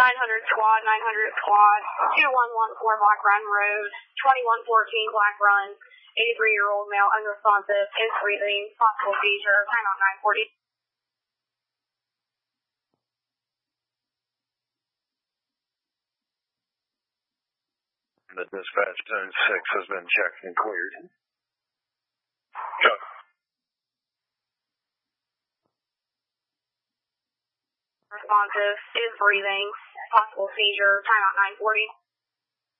squad, 900 squad, 2114 Black Run Road, 2114 Black Run, 83-year-old male, unresponsive, is breathing, possible seizure, time out 940. The dispatch zone 6 has been checked and cleared. Go. Responsive, is breathing, possible seizure, time out 940.